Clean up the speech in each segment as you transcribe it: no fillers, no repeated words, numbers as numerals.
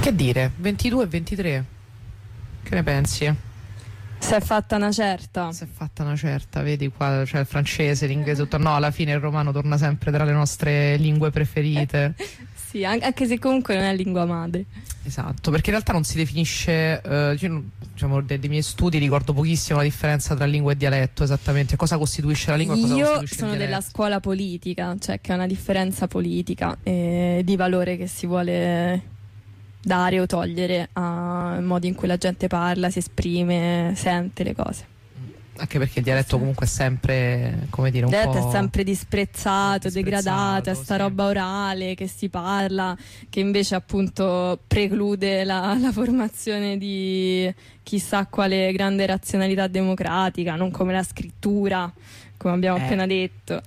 Che dire, 22 e 23, che ne pensi? Si è fatta una certa. Si è fatta una certa, vedi qua c'è il francese, l'inglese, tutto. No, alla fine il romano torna sempre tra le nostre lingue preferite. Sì, anche se comunque non è lingua madre. Esatto, perché in realtà non si definisce, io, diciamo, dei miei studi ricordo pochissimo la differenza tra lingua e dialetto, esattamente, cosa costituisce la lingua e cosa Io costituisce sono il della dialetto. scuola politica, cioè che è una differenza politica di valore che si vuole dare o togliere al modo in cui la gente parla, si esprime, sente le cose. Anche perché il dialetto comunque è sempre, come dire, un Il dialetto po' è sempre disprezzato, degradato, è sta sì. roba orale che si parla, che invece appunto preclude la formazione di chissà quale grande razionalità democratica, non come la scrittura, come abbiamo appena detto.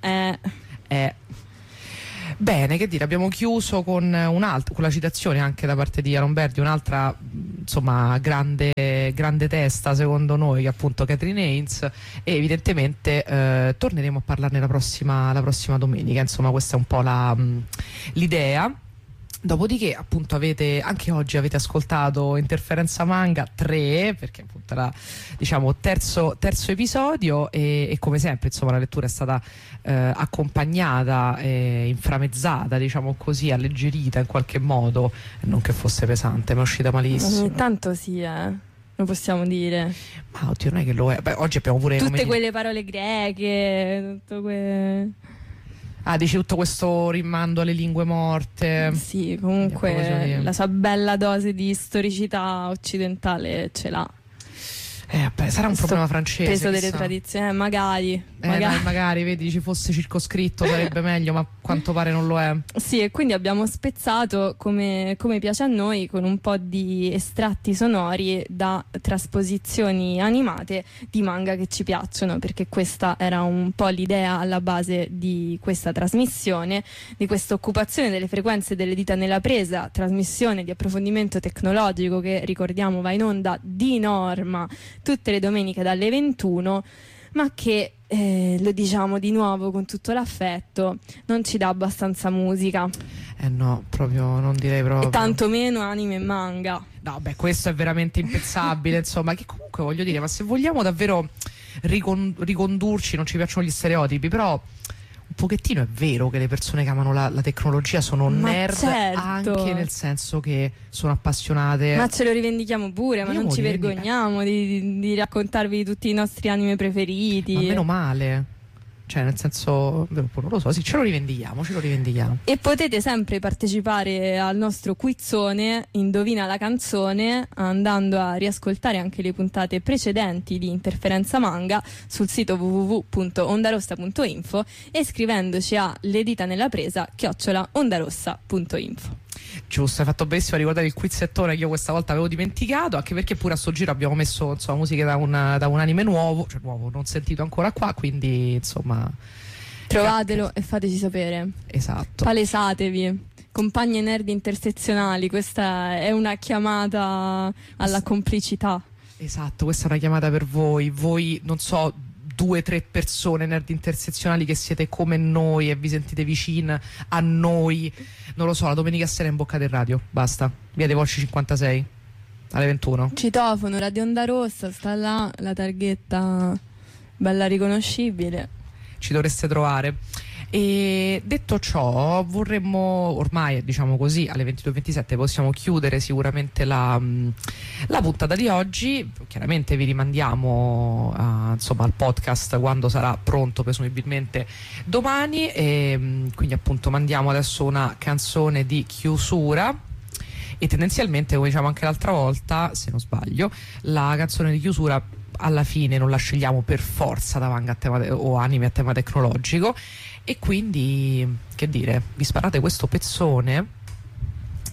Bene, che dire, abbiamo chiuso con con la citazione anche da parte di Alomberti, un'altra insomma grande testa secondo noi, che è appunto Catherine Haynes, e evidentemente torneremo a parlarne la prossima domenica, insomma questa è un po' l'idea. Dopodiché appunto anche oggi avete ascoltato Interferenza Manga 3, perché appunto era, diciamo, terzo episodio, e come sempre insomma la lettura è stata accompagnata, inframezzata, diciamo così, alleggerita in qualche modo, non che fosse pesante, ma è uscita malissimo. Ogni tanto sì, lo possiamo dire. Ma oddio, non è che lo è. Beh, oggi abbiamo pure Tutte quelle parole greche, dici tutto questo rimando alle lingue morte. Sì, comunque la sua bella dose di storicità occidentale ce l'ha. Vabbè, sarà un problema francese. Peso delle tradizioni, magari. Magari, vedi, ci fosse circoscritto sarebbe meglio, ma a quanto pare non lo è. Sì, e quindi abbiamo spezzato, come piace a noi, con un po' di estratti sonori da trasposizioni animate di manga che ci piacciono, perché questa era un po' l'idea alla base di questa trasmissione, di questa occupazione delle frequenze delle dita nella presa, trasmissione di approfondimento tecnologico che, ricordiamo, va in onda di norma tutte le domeniche dalle 21, ma che, lo diciamo di nuovo con tutto l'affetto, non ci dà abbastanza musica. No, proprio, non direi proprio. E tantomeno anime e manga. No, beh, questo è veramente impensabile, insomma, che comunque voglio dire, ma se vogliamo davvero ricondurci, non ci piacciono gli stereotipi, però un pochettino è vero che le persone che amano la tecnologia sono nerd, certo, anche nel senso che sono appassionate. Ma ce lo rivendichiamo pure, ma non ci vergogniamo di raccontarvi tutti i nostri anime preferiti. Ma meno male. Cioè, nel senso, non lo so, sì, ce lo rivendichiamo. E potete sempre partecipare al nostro quizzone Indovina la canzone, andando a riascoltare anche le puntate precedenti di Interferenza Manga sul sito www.ondarossa.info e scrivendoci a leditanellapresa@ondarossa.info. Giusto, hai fatto benissimo a ricordare il quizzettone che io questa volta avevo dimenticato, anche perché pure a sto giro abbiamo messo, insomma, musiche da un anime nuovo, cioè nuovo, non sentito ancora qua, quindi insomma trovatelo e fateci sapere. Esatto. Palesatevi, compagne nerd intersezionali, questa è una chiamata alla complicità. Esatto, questa è una chiamata per voi, non so, 2-3 persone nerd intersezionali che siete come noi e vi sentite vicine a noi, non lo so, la domenica sera in Bocca del Radio, basta, via dei Volsci 56 alle 21, citofono Radio Onda Rossa, sta là la targhetta bella riconoscibile, ci dovreste trovare. E detto ciò, vorremmo ormai, diciamo così, alle 22:27 possiamo chiudere sicuramente la puntata di oggi. Chiaramente vi rimandiamo insomma al podcast quando sarà pronto, presumibilmente domani, e quindi appunto mandiamo adesso una canzone di chiusura. E tendenzialmente, come diciamo anche l'altra volta, se non sbaglio, la canzone di chiusura alla fine non la scegliamo per forza da manga a tema o anime a tema tecnologico, e quindi, che dire, vi sparate questo pezzone